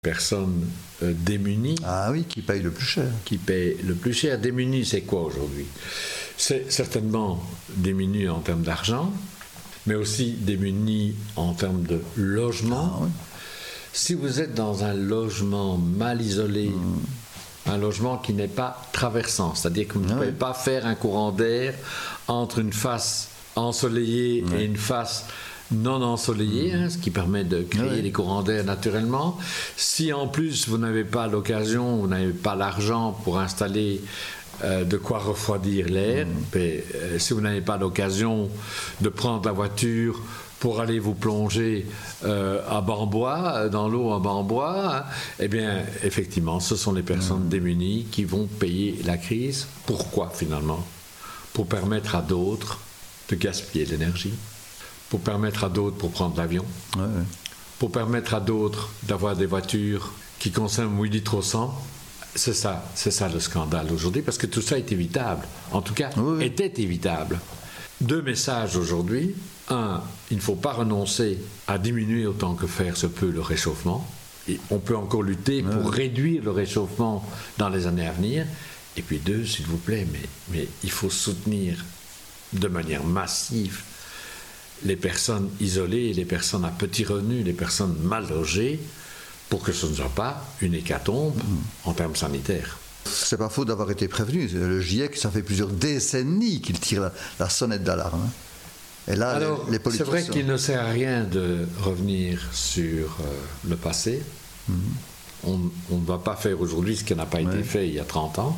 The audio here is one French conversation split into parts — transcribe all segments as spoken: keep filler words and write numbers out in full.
Personnes euh, démunies. Ah oui, qui payent le plus cher. Qui payent le plus cher. Démunies, c'est quoi aujourd'hui? C'est certainement démunies en termes d'argent, mais aussi démunies en termes de logement. Ah oui. Si vous êtes dans un logement mal isolé, mmh. un logement qui n'est pas traversant, c'est-à-dire que vous ne ah pouvez oui. pas faire un courant d'air entre une face ensoleillée oui. et une face non ensoleillé, hein, ce qui permet de créer oui. des courants d'air naturellement. Si en plus vous n'avez pas l'occasion, vous n'avez pas l'argent pour installer euh, de quoi refroidir l'air, mmh. mais, euh, si vous n'avez pas l'occasion de prendre la voiture pour aller vous plonger euh, à Bambois, dans l'eau à Bambois, hein, eh bien, effectivement, ce sont les personnes mmh. démunies qui vont payer la crise. Pourquoi, finalement? Pour permettre à d'autres de gaspiller l'énergie. Pour permettre à d'autres pour prendre l'avion, ouais, ouais. pour permettre à d'autres d'avoir des voitures qui consomment huit litres au cent. C'est ça, c'est ça le scandale aujourd'hui, parce que tout ça est évitable. En tout cas, oui, oui. était évitable. Deux messages aujourd'hui. Un, il ne faut pas renoncer à diminuer autant que faire se peut le réchauffement. Et on peut encore lutter pour ouais. réduire le réchauffement dans les années à venir. Et puis deux, s'il vous plaît, mais, mais il faut soutenir de manière massive les personnes isolées, les personnes à petits revenus, les personnes mal logées, pour que ce ne soit pas une hécatombe mmh. en termes sanitaires. C'est pas faux d'avoir été prévenu. Le GIEC, ça fait plusieurs décennies qu'il tire la, la sonnette d'alarme. Et là, alors, les, les politiques c'est vrai sont... qu'il ne sert à rien de revenir sur euh, le passé. Mmh. On, on ne va pas faire aujourd'hui ce qui n'a pas ouais. été fait il y a trente ans.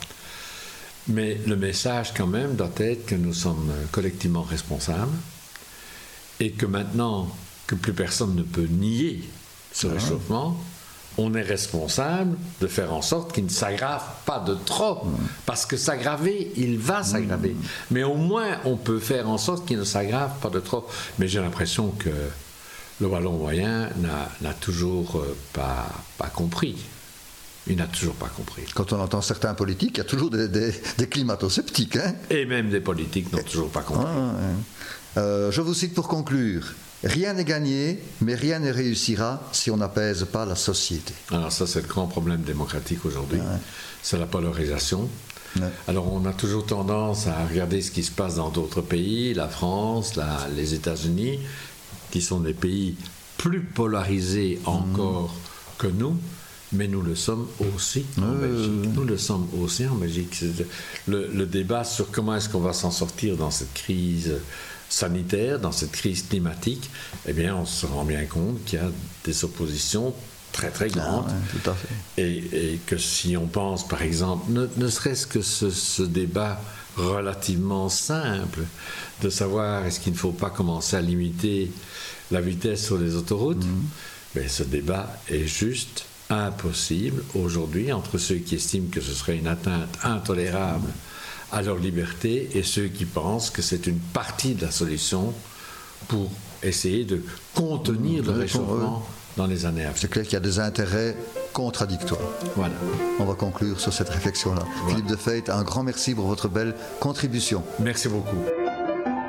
Mais le message, quand même, doit être que nous sommes collectivement responsables. Et que maintenant que plus personne ne peut nier ce réchauffement, on est responsable de faire en sorte qu'il ne s'aggrave pas de trop. Parce que s'aggraver, il va s'aggraver. Mais au moins, on peut faire en sorte qu'il ne s'aggrave pas de trop. Mais j'ai l'impression que le Wallon moyen n'a, n'a toujours pas, pas compris. Il n'a toujours pas compris. Quand on entend certains politiques, il y a toujours des, des, des climato-sceptiques. Hein, et même des politiques n'ont toujours pas compris. Ah, ouais. Euh, je vous cite pour conclure. Rien n'est gagné, mais rien ne réussira si on n'apaise pas la société. Alors ça, c'est le grand problème démocratique aujourd'hui. Ouais. C'est la polarisation. Ouais. Alors on a toujours tendance à regarder ce qui se passe dans d'autres pays, la France, la, les États-Unis, qui sont des pays plus polarisés encore mmh. que nous. Mais nous le sommes aussi en euh... Belgique. Nous le sommes aussi en Belgique. Le, le débat sur comment est-ce qu'on va s'en sortir dans cette crise sanitaire, dans cette crise climatique, eh bien, on se rend bien compte qu'il y a des oppositions très très grandes. Ah, ouais, tout à fait. Et, et que si on pense, par exemple, ne, ne serait-ce que ce, ce débat relativement simple de savoir est-ce qu'il ne faut pas commencer à limiter la vitesse sur les autoroutes, mmh. mais ce débat est juste impossible aujourd'hui entre ceux qui estiment que ce serait une atteinte intolérable à leur liberté et ceux qui pensent que c'est une partie de la solution pour essayer de contenir mmh, le réchauffement eux. Dans les années à venir. C'est clair qu'il y a des intérêts contradictoires. Voilà. On va conclure sur cette réflexion-là. Voilà. Philippe Defeit, un grand merci pour votre belle contribution. Merci beaucoup.